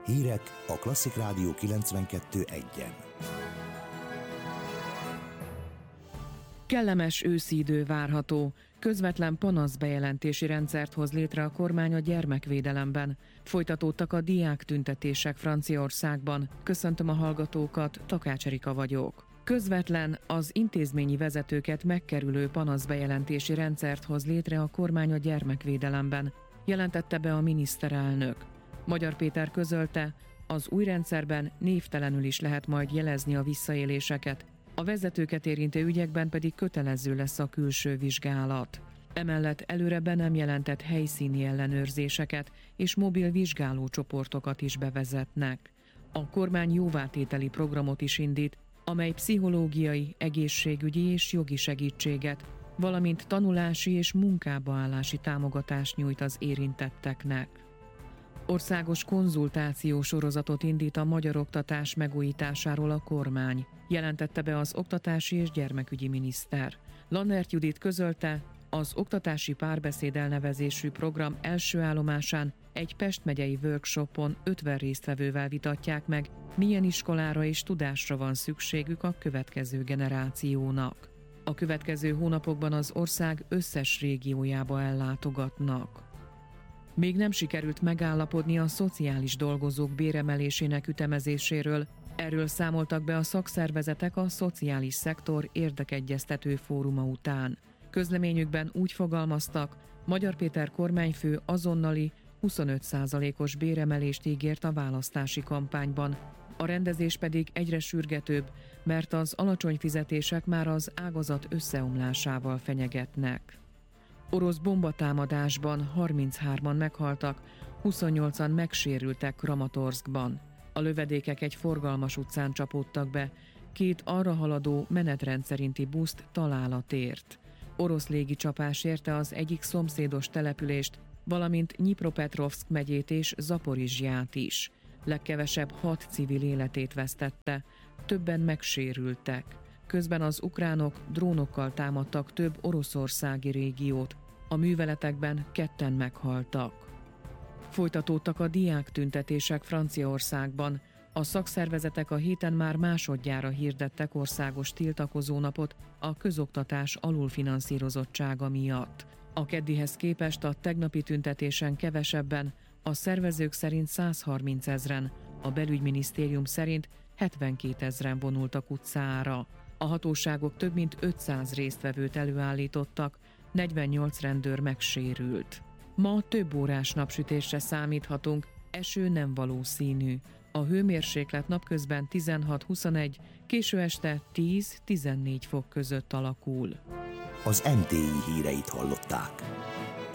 Hírek a Klasszik Rádió 92.1-en. Kellemes őszi idő várható. Közvetlen panaszbejelentési rendszert hoz létre a kormány a gyermekvédelemben. Folytatódtak a diáktüntetések Franciaországban. Köszöntöm a hallgatókat, Takács Erika vagyok. Közvetlen, az intézményi vezetőket megkerülő panaszbejelentési rendszert hoz létre a kormány a gyermekvédelemben, jelentette be a miniszterelnök. Magyar Péter közölte, az új rendszerben névtelenül is lehet majd jelezni a visszaéléseket, a vezetőket érintő ügyekben pedig kötelező lesz a külső vizsgálat. Emellett előre be nem jelentett helyszíni ellenőrzéseket és mobil vizsgálócsoportokat is bevezetnek. A kormány jóvátételi programot is indít, amely pszichológiai, egészségügyi és jogi segítséget, valamint tanulási és munkába állási támogatást nyújt az érintetteknek. Országos konzultáció sorozatot indít a magyar oktatás megújításáról a kormány, jelentette be az oktatási és gyermekügyi miniszter. Lannert Judit közölte, az oktatási párbeszéd elnevezésű program első állomásán egy Pest megyei workshopon 50 résztvevővel vitatják meg, milyen iskolára és tudásra van szükségük a következő generációnak. A következő hónapokban az ország összes régiójába ellátogatnak. Még nem sikerült megállapodni a szociális dolgozók béremelésének ütemezéséről, erről számoltak be a szakszervezetek a szociális szektor érdekegyeztető fóruma után. Közleményükben úgy fogalmaztak, Magyar Péter kormányfő azonnali 25%-os béremelést ígért a választási kampányban. A rendezés pedig egyre sürgetőbb, mert az alacsony fizetések már az ágazat összeomlásával fenyegetnek. Orosz bombatámadásban 33-an meghaltak, 28-an megsérültek Kramatorszkban. A lövedékek egy forgalmas utcán csapódtak be, 2 arra haladó menetrend szerinti buszt találat ért. Orosz légicsapás érte az egyik szomszédos települést, valamint Nyipropetrovszk megyét és Zaporizsját is. Legkevesebb 6 civil életét vesztette, többen megsérültek. Közben az ukránok drónokkal támadtak több oroszországi régiót, a műveletekben 2 meghaltak. Folytatódtak a diáktüntetések Franciaországban. A szakszervezetek a héten már másodjára hirdettek országos tiltakozónapot a közoktatás alulfinanszírozottsága miatt. A keddihez képest a tegnapi tüntetésen kevesebben, a szervezők szerint 130 000-en, a belügyminisztérium szerint 72 000-en vonultak utcára. A hatóságok több mint 500 résztvevőt előállítottak, 48 rendőr megsérült. Ma több órás napsütésre számíthatunk, eső nem valószínű. A hőmérséklet napközben 16-21, késő este 10-14 fok között alakul. Az MTI híreit hallották.